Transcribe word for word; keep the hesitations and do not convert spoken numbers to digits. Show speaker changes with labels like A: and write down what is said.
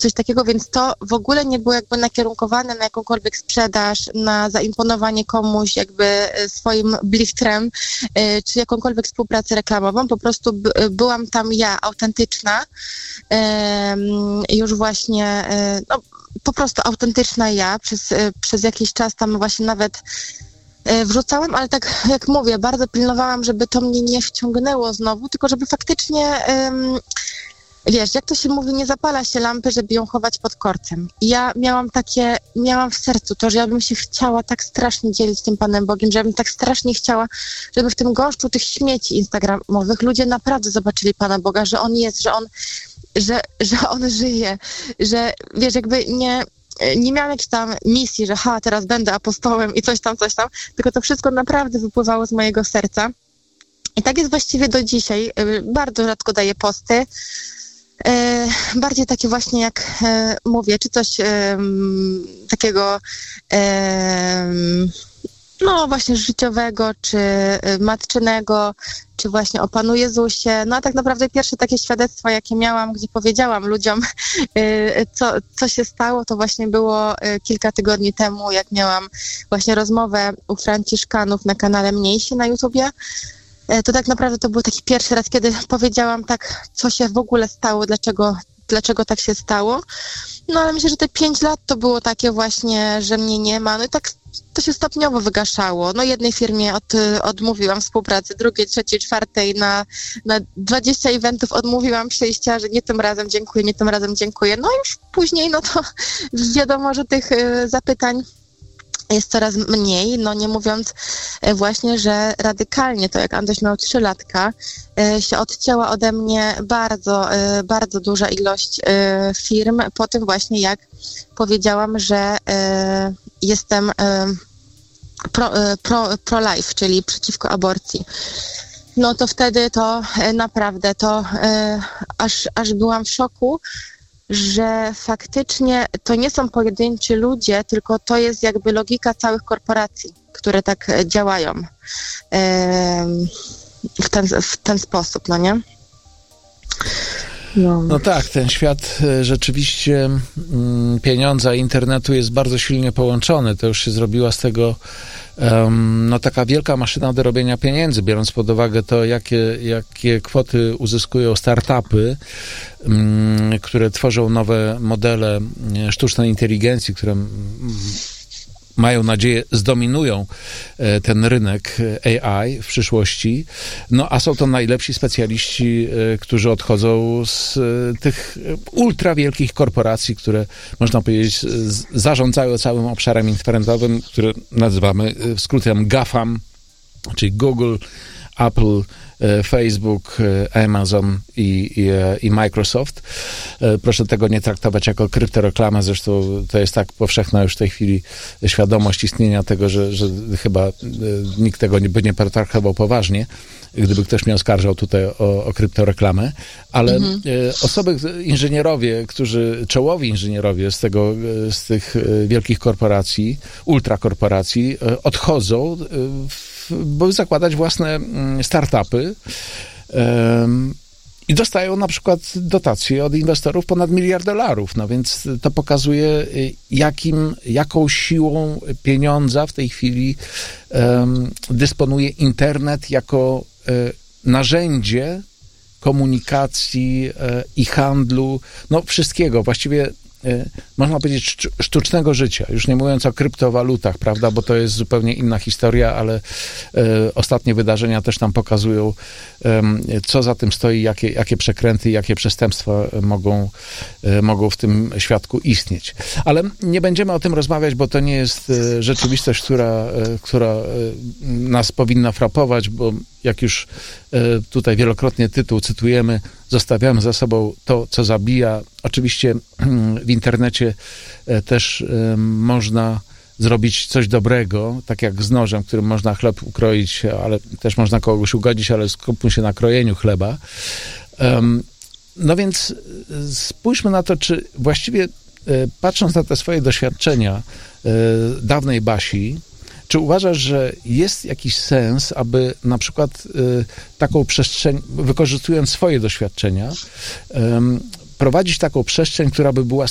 A: coś takiego, więc to w ogóle nie było jakby nakierunkowane na jakąkolwiek sprzedaż, na zaimponowanie komuś jakby swoim blichtrem, czy jakąkolwiek współpracę reklamową. Po prostu by, byłam tam ja, autentyczna, już właśnie, no, po prostu autentyczna ja. Przez, przez jakiś czas tam właśnie nawet wrzucałam, ale tak jak mówię, bardzo pilnowałam, żeby to mnie nie wciągnęło znowu, tylko żeby faktycznie, um, wiesz, jak to się mówi, nie zapala się lampy, żeby ją chować pod korcem. I ja miałam takie, miałam w sercu to, że ja bym się chciała tak strasznie dzielić tym Panem Bogiem, że ja bym tak strasznie chciała, żeby w tym gąszczu tych śmieci instagramowych ludzie naprawdę zobaczyli Pana Boga, że On jest, że On, że, że On żyje, że wiesz, jakby nie... nie miałam jakiejś tam misji, że ha, teraz będę apostołem i coś tam, coś tam, tylko to wszystko naprawdę wypływało z mojego serca. I tak jest właściwie do dzisiaj. Bardzo rzadko daję posty. E, bardziej takie właśnie jak e, mówię, czy coś e, takiego e, no właśnie życiowego, czy matczynego, czy właśnie o Panu Jezusie. No a tak naprawdę pierwsze takie świadectwo, jakie miałam, gdzie powiedziałam ludziom, co, co się stało, to właśnie było kilka tygodni temu, jak miałam właśnie rozmowę u Franciszkanów na kanale Mniejsi na YouTubie. To tak naprawdę to był taki pierwszy raz, kiedy powiedziałam tak, co się w ogóle stało, dlaczego, dlaczego tak się stało. No ale myślę, że te pięć lat to było takie właśnie, że mnie nie ma. No i tak to się stopniowo wygaszało. No jednej firmie od, odmówiłam współpracy, drugiej, trzeciej, czwartej, na, na dwadzieścia eventów odmówiłam przyjścia, że nie tym razem dziękuję, nie tym razem dziękuję. No już później, no to wiadomo, że tych y, zapytań jest coraz mniej, no nie mówiąc właśnie, że radykalnie, to jak Antoś miał trzy latka, się odcięła ode mnie bardzo, bardzo duża ilość firm po tym właśnie, jak powiedziałam, że jestem pro, pro, pro-life, czyli przeciwko aborcji. No to wtedy to naprawdę, to aż, aż byłam w szoku, że faktycznie to nie są pojedynczy ludzie, tylko to jest jakby logika całych korporacji, które tak działają w ten, w ten sposób, no nie?
B: No. no tak, ten świat rzeczywiście mm, pieniądza i internetu jest bardzo silnie połączony. To już się zrobiła z tego um, no taka wielka maszyna do robienia pieniędzy, biorąc pod uwagę to, jakie, jakie kwoty uzyskują startupy, um, które tworzą nowe modele sztucznej inteligencji, które um, mają nadzieję, zdominują ten rynek A I w przyszłości. No a są to najlepsi specjaliści, którzy odchodzą z tych ultra wielkich korporacji, które, można powiedzieć, zarządzają całym obszarem internetowym, który nazywamy skrótem GAFAM, czyli Google, Apple, Facebook, Amazon i, i, i Microsoft. Proszę tego nie traktować jako kryptoreklamę, zresztą to jest tak powszechna już w tej chwili świadomość istnienia tego, że, że chyba nikt tego nie, by nie potraktował poważnie, gdyby ktoś mnie oskarżał tutaj o, o kryptoreklamę, ale mhm. osoby, inżynierowie, którzy, czołowi inżynierowie z tego, z tych wielkich korporacji, ultrakorporacji odchodzą w by zakładać własne startupy um, i dostają na przykład dotacje od inwestorów ponad miliard dolarów. No więc to pokazuje, jakim, jaką siłą pieniądza w tej chwili um, dysponuje internet jako um, narzędzie komunikacji um, i handlu, no wszystkiego, właściwie można powiedzieć sztucznego życia, już nie mówiąc o kryptowalutach, prawda, bo to jest zupełnie inna historia, ale e, ostatnie wydarzenia też nam pokazują, e, co za tym stoi, jakie, jakie przekręty, jakie przestępstwa mogą, e, mogą w tym świadku istnieć. Ale nie będziemy o tym rozmawiać, bo to nie jest e, rzeczywistość, która, e, która e, nas powinna frapować, bo jak już e, tutaj wielokrotnie tytuł cytujemy, zostawiamy za sobą to, co zabija. Oczywiście w internecie też można zrobić coś dobrego, tak jak z nożem, którym można chleb ukroić, ale też można kogoś ugodzić, ale skupmy się na krojeniu chleba. No więc spójrzmy na to, czy właściwie patrząc na te swoje doświadczenia dawnej Basi, czy uważasz, że jest jakiś sens, aby na przykład y, taką przestrzeń, wykorzystując swoje doświadczenia, y, prowadzić taką przestrzeń, która by była